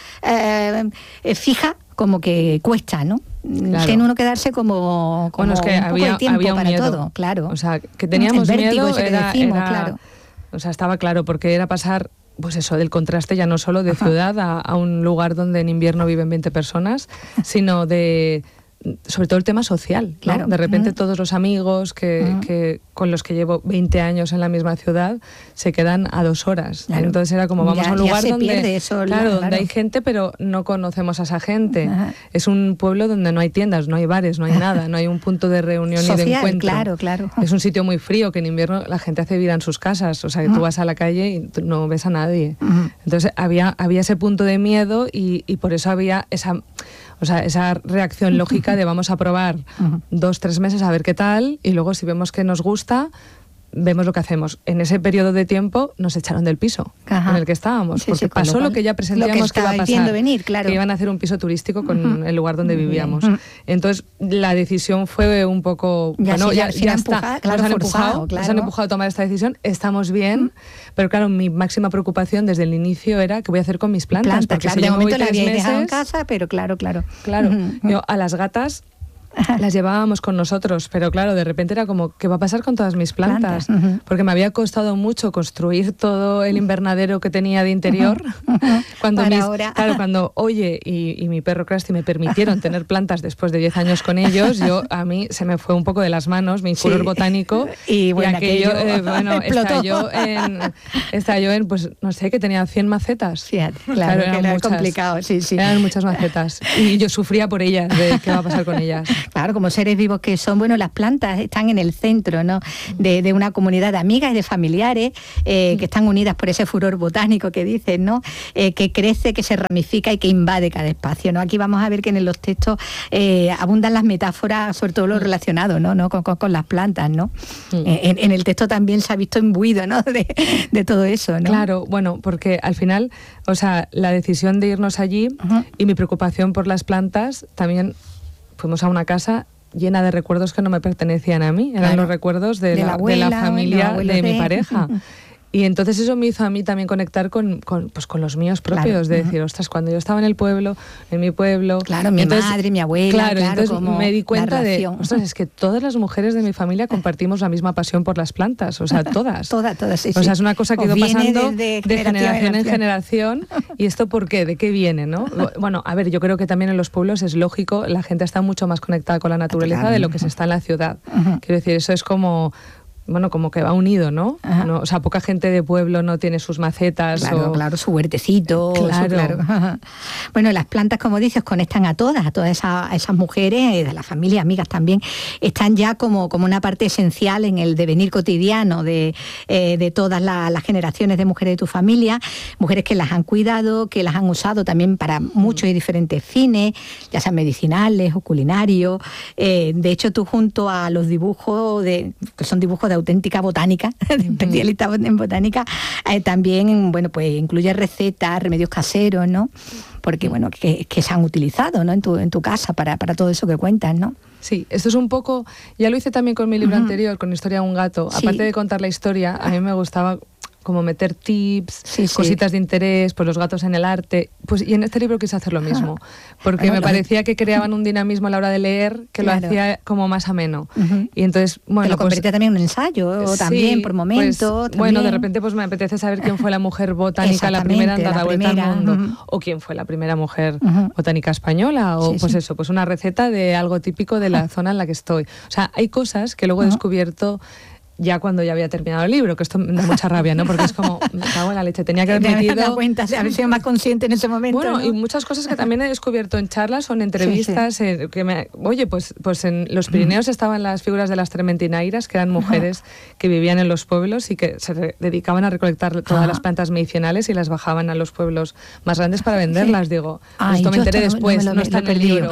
fija, como que cuesta, ¿no? Claro. Tiene uno que darse como bueno, es que un poco de tiempo para miedo. todo, claro. O sea, que teníamos el vértigo miedo, ese que decimos, claro. O sea, estaba claro, porque era pasar, pues eso, del contraste ya no solo de ciudad a un lugar donde en invierno viven 20 personas, sino de sobre todo el tema social, ¿no? Claro. De repente todos los amigos que con los que llevo 20 años en la misma ciudad se quedan a 2 horas. Claro. Entonces era como vamos a un lugar se donde, pierde eso, donde hay gente pero no conocemos a esa gente. Ajá. Es un pueblo donde no hay tiendas, no hay bares, no hay nada, no hay un punto de reunión social, ni de encuentro. Claro. Es un sitio muy frío, que en invierno la gente hace vida en sus casas, o sea que tú vas a la calle y no ves a nadie. Entonces había ese punto de miedo y por eso había esa reacción lógica de vamos a probar 2-3 meses a ver qué tal, y luego si vemos que nos gusta, vemos lo que hacemos. En ese periodo de tiempo nos echaron del piso en el que estábamos, porque pasó lo que ya presentíamos que iba a pasar, venir, claro. que iban a hacer un piso turístico con el lugar donde vivíamos. Entonces la decisión fue un poco, ya está, nos han empujado a tomar esta decisión, estamos bien, pero claro, mi máxima preocupación desde el inicio era qué voy a hacer con mis plantas, porque claro, si de momento la había dejado en casa, pero claro. Yo a las gatas las llevábamos con nosotros, pero claro, de repente era como, ¿qué va a pasar con todas mis plantas? Porque me había costado mucho construir todo el invernadero que tenía de interior. Cuando Oye y mi perro Krusty me permitieron tener plantas después de 10 años con ellos, a mí se me fue un poco de las manos mi furor botánico y aquello estalló en, pues no sé, que tenía 100 macetas. Fíjate, claro, que era muchas, complicado, sí. Eran muchas macetas y yo sufría por ellas, de qué va a pasar con ellas. Claro, como seres vivos que son, las plantas están en el centro, ¿no? de una comunidad de amigas y de familiares que están unidas por ese furor botánico que dicen, ¿no? Que crece, que se ramifica y que invade cada espacio, ¿no? Aquí vamos a ver que en los textos abundan las metáforas, sobre todo lo relacionado, ¿no? Con las plantas, ¿no? En el texto también se ha visto imbuido, ¿no? de todo eso, ¿no? Claro, porque al final, la decisión de irnos allí y mi preocupación por las plantas también. Fuimos a una casa llena de recuerdos que no me pertenecían a mí, eran los recuerdos de la familia de mi pareja. Y entonces eso me hizo a mí también conectar con los míos propios, de decir, ostras, cuando yo estaba en mi pueblo... Claro, mi madre, mi abuela, entonces me di cuenta de, ostras, es que todas las mujeres de mi familia compartimos la misma pasión por las plantas, todas. Todas, sí. Es una cosa que ha ido pasando de generación en generación. ¿Y esto por qué? ¿De qué viene, no? Bueno, a ver, yo creo que también en los pueblos es lógico, la gente está mucho más conectada con la naturaleza de lo que se está en la ciudad. Quiero decir, eso es como que va unido, ¿no? Poca gente de pueblo no tiene sus macetas. Claro, su huertecito. Claro. Bueno, las plantas, como dices, conectan a todas esas mujeres, de la familia, amigas también, están ya como una parte esencial en el devenir cotidiano de todas las generaciones de mujeres de tu familia, mujeres que las han cuidado, que las han usado también para muchos y diferentes fines, ya sean medicinales o culinarios. De hecho, tú junto a los dibujos, que son dibujos de auténtica botánica, de especialista en botánica, también, pues incluye recetas, remedios caseros, ¿no? Porque, que se han utilizado, ¿no? En tu casa para todo eso que cuentas, ¿no? Sí, esto es un poco, ya lo hice también con mi libro anterior, con Historia de un gato. Sí. Aparte de contar la historia, a mí me gustaba como meter tips, cositas de interés, pues los gatos en el arte. Pues, y en este libro quise hacer lo mismo, porque me parecía que creaban un dinamismo a la hora de leer que lo hacía como más ameno. Y entonces, lo convertía también en un ensayo, también por momentos. De repente pues me apetece saber quién fue la mujer botánica, la primera en dar la vuelta al mundo, o quién fue la primera mujer botánica española, o pues una receta de algo típico de la zona en la que estoy. O sea, hay cosas que luego he descubierto ya cuando ya había terminado el libro, que esto me da mucha rabia, ¿no? Porque es como, me cago en la leche, tenía que haber metido... Te das cuenta, haber sido más consciente en ese momento, Bueno, ¿no? Y muchas cosas que también he descubierto en charlas o en entrevistas, pues en los Pirineos estaban las figuras de las trementinairas, que eran mujeres que vivían en los pueblos y que se dedicaban a recolectar todas las plantas medicinales y las bajaban a los pueblos más grandes para venderlas, digo. Esto me enteré después, no está en el libro.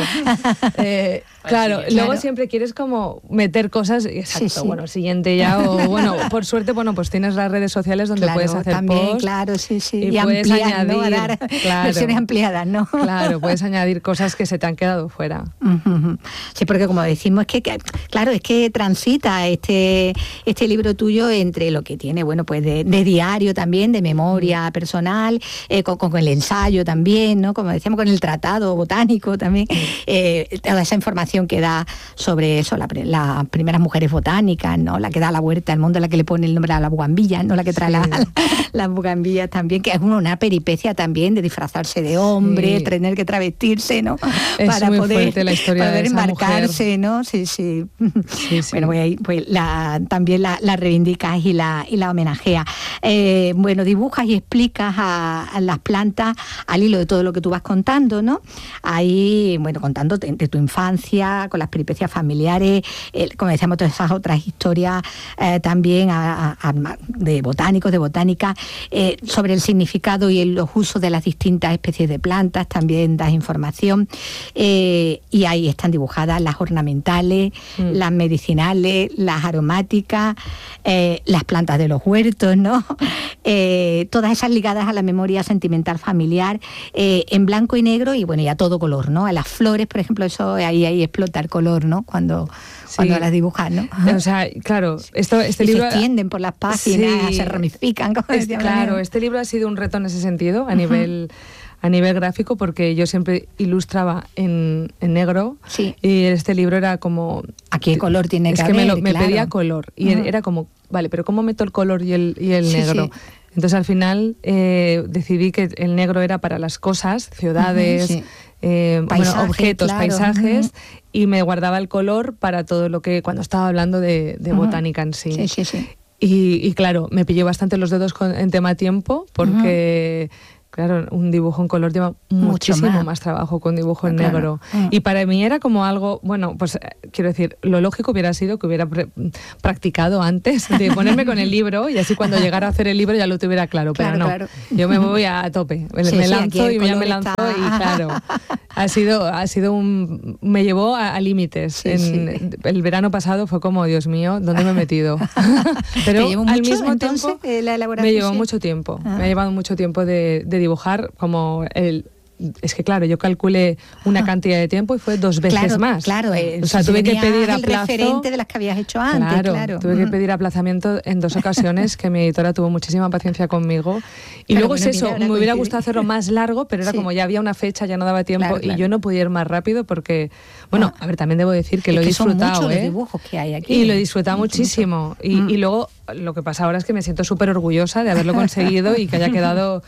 Claro, luego siempre quieres como meter cosas, bueno, siguiente ya, o bueno, por suerte, pues tienes las redes sociales donde puedes hacer también, posts. Claro, y puedes añadir, ¿no? A dar versiones ampliadas, ¿no? Claro, puedes añadir cosas que se te han quedado fuera. Sí, porque como decimos, es que transita este libro tuyo entre lo que tiene, pues de diario también, de memoria personal, con el ensayo también, ¿no? Como decíamos, con el tratado botánico también, toda esa información que da sobre eso, las primeras mujeres botánicas, ¿no? La que da la huerta del mundo, la que le pone el nombre a la bugambilla, no la que trae las bugambillas también, que es una peripecia también de disfrazarse de hombre, tener que travestirse, ¿no? Es para muy poder, fuerte la historia para poder de esa embarcarse, mujer. ¿no? Sí. Bueno, pues también la reivindicas y la homenajea. Bueno, dibujas y explicas a las plantas al hilo de todo lo que tú vas contando, ¿no? Ahí, bueno, contando de tu infancia, con las peripecias familiares, como decíamos, todas esas otras historias también de botánicos, de botánica, sobre el significado y los usos de las distintas especies de plantas, también das información, y ahí están dibujadas las ornamentales, las medicinales, las aromáticas, las plantas de los huertos, ¿no? Todas esas ligadas a la memoria sentimental familiar, en blanco y negro y bueno, y a todo color, ¿no? A las flores, por ejemplo, eso ahí explota el color, ¿no? Cuando las dibujas, ¿no? O sea, claro, este libro se extienden por las páginas, se ramifican, como decía. Claro, este libro ha sido un reto en ese sentido, a nivel gráfico, porque yo siempre ilustraba en negro, y este libro era como... ¿A qué color tiene que haber? Es que me pedía color, y era como, vale, pero ¿cómo meto el color y el negro? Sí. Entonces al final decidí que el negro era para las cosas, ciudades, objetos, paisajes, y me guardaba el color para todo lo que, cuando estaba hablando de botánica en sí. Sí. Y claro, me pillé bastante los dedos en tema tiempo, porque... Claro, un dibujo en color lleva muchísimo más trabajo que un dibujo en negro. Y para mí era como algo, bueno, pues quiero decir, lo lógico hubiera sido que hubiera practicado antes de ponerme con el libro y así cuando llegara a hacer el libro ya lo tuviera claro, pero no. Yo me voy a tope, me lanzo y ya me lanzo y claro, ha sido me llevó a límites. El verano pasado fue como, Dios mío, ¿dónde me he metido? Pero al mismo tiempo la elaboración, me llevó mucho tiempo, me ha llevado mucho tiempo de dibujar, como es que claro, yo calculé una cantidad de tiempo y fue 2 veces más. Claro, o sea, tuve que pedir el referente de las que habías hecho antes, claro. Tuve que pedir aplazamiento en 2 ocasiones, que mi editora tuvo muchísima paciencia conmigo. Y pero luego bueno, es eso, me hubiera gustado hacerlo más largo, pero era como ya había una fecha, ya no daba tiempo, y yo no podía ir más rápido porque, bueno, a ver, también debo decir que lo he disfrutado, son muchos los dibujos que hay aquí. Y lo he disfrutado muchísimo. Y luego lo que pasa ahora es que me siento súper orgullosa de haberlo conseguido y que haya quedado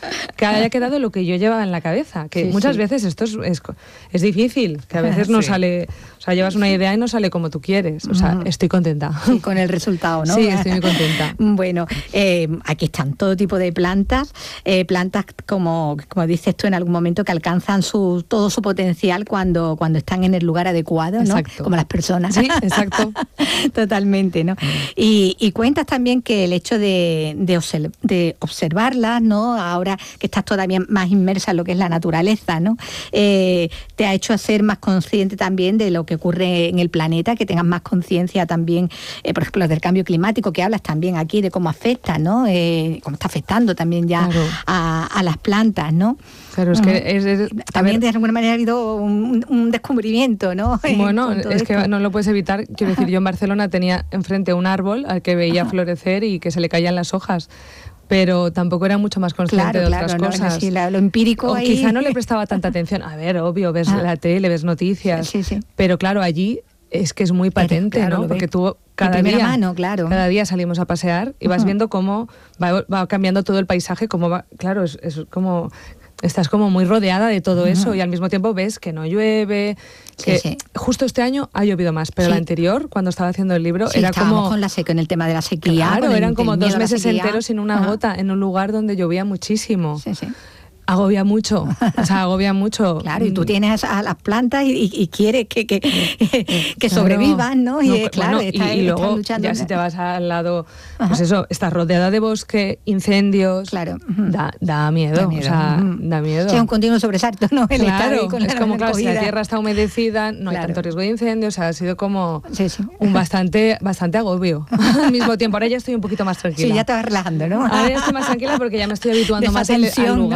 lo que yo llevaba en la cabeza, que muchas veces esto es difícil, que a veces no sale, o sea, llevas una idea y no sale como tú quieres, o sea, estoy contenta. Sí, con el resultado, ¿no? Sí, estoy muy contenta. Bueno, aquí están todo tipo de plantas, plantas como dices tú en algún momento, que alcanzan todo su potencial cuando están en el lugar adecuado, ¿no? Exacto. Como las personas. Sí, exacto. Totalmente, ¿no? Y cuentas también que el hecho de observarlas, ¿no? Ahora que estás todavía más inmersa en lo que es la naturaleza, ¿no? Te ha hecho ser más consciente también de lo que ocurre en el planeta, que tengas más conciencia también, por ejemplo, del cambio climático, que hablas también aquí de cómo afecta, ¿no? Cómo está afectando también ya a las plantas, ¿no? Claro, es que también de alguna manera ha habido un descubrimiento, ¿no? Bueno, es que no lo puedes evitar. Quiero decir, yo en Barcelona tenía enfrente un árbol al que veía florecer y que se le caían las hojas, pero tampoco era mucho más consciente de otras cosas. Sí, lo empírico o ahí. Quizá no le prestaba tanta atención. A ver, obvio, ves la tele, ves noticias, pero claro, allí es que es muy patente, ¿no? Porque tú cada día salimos a pasear y vas viendo cómo va cambiando todo el paisaje, cómo va, claro, es como... Estás como muy rodeada de todo eso y al mismo tiempo ves que no llueve, que justo este año ha llovido más, pero el anterior, cuando estaba haciendo el libro, era como... con el tema de la sequía. Claro, eran como 2 meses enteros sin una gota en un lugar donde llovía muchísimo. Agobia mucho, agobia mucho. Claro, y tú tienes a las plantas y quieres que sobrevivan, ¿no? Y luego luchando, ya si te vas al lado, pues eso, estás rodeada de bosque, incendios, da miedo, o sea, da miedo. Sí, es un continuo sobresalto, ¿no? Es como, claro, si la tierra está humedecida, no hay tanto riesgo de incendios, o sea, ha sido como un bastante agobio al mismo tiempo. Ahora ya estoy un poquito más tranquila. Sí, ya te vas relajando, ¿no? Ahora ya estoy más tranquila porque ya me estoy habituando más al lugar,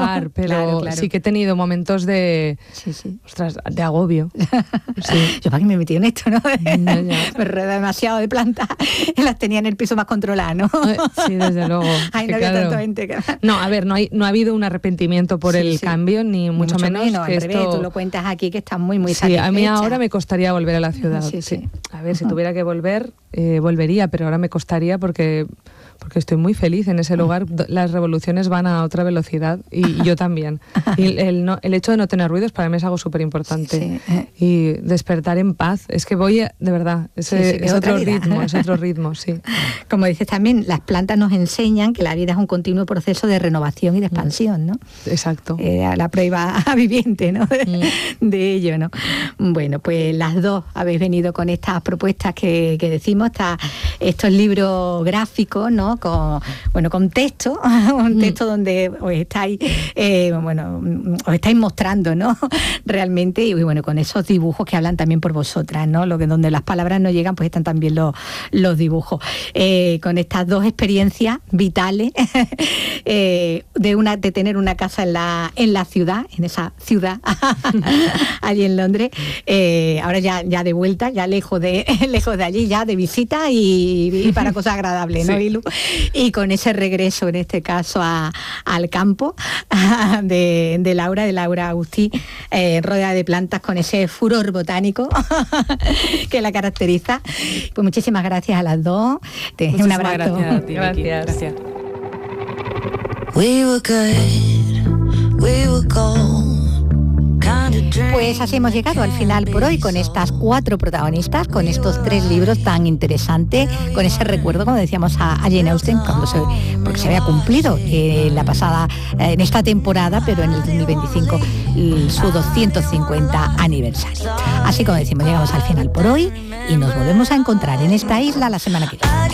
pero claro. sí que he tenido momentos de, ostras, de agobio. Sí. Yo para qué me metí en esto, ¿no? Ya. Me rodea demasiado de plantas, las tenía en el piso más controlado, ¿no? Sí, desde luego. Ay, no había tanto gente. No, a ver, no ha habido un arrepentimiento por el cambio, ni mucho menos. Que al revés, tú lo cuentas aquí que estás muy satisfecha. A mí ahora me costaría volver a la ciudad. Sí. A ver, si tuviera que volver, volvería, pero ahora me costaría porque estoy muy feliz en ese lugar. Las revoluciones van a otra velocidad y yo también. Y el hecho de no tener ruidos para mí es algo súper importante. Y despertar en paz. Es que voy, de verdad, es otro ritmo, sí. Como dices también, las plantas nos enseñan que la vida es un continuo proceso de renovación y de expansión, ¿no? Exacto. La prueba viviente, ¿no? De ello, ¿no? Bueno, pues las dos habéis venido con estas propuestas que decimos, estos libros gráficos, ¿no? Con texto, un texto donde os estáis mostrando, ¿no? Realmente, y bueno, con esos dibujos que hablan también por vosotras, ¿no? Donde las palabras no llegan, pues están también los dibujos. Con estas dos experiencias vitales de tener una casa en la ciudad, en esa ciudad allí en Londres, ahora ya de vuelta, ya lejos de allí, ya de visita y para cosas agradables, ¿no, Ilu? Y con ese regreso, en este caso, al campo de Laura Agustí, rodeada de plantas con ese furor botánico que la caracteriza. Pues muchísimas gracias a las dos. Un abrazo. Gracias a ti, gracias. We were good, we were gold. Pues así hemos llegado al final por hoy con estas 4 protagonistas, con estos 3 libros tan interesantes, con ese recuerdo, como decíamos, a Jane Austen, porque se había cumplido en esta temporada, pero en el 2025 su 250 aniversario. Así como decimos, llegamos al final por hoy y nos volvemos a encontrar en esta isla la semana que viene.